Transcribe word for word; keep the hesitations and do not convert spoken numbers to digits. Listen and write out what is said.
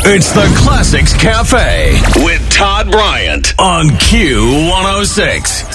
It's the Classics Cafe with Todd Bryant on Q one oh six.